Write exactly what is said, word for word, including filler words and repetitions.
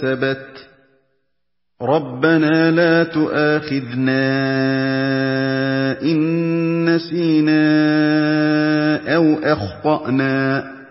كَسَبَتْ رَبَّنَا لَا تُؤَاخِذْنَا إِن نَّسِينَا أَوْ أَخْطَأْنَا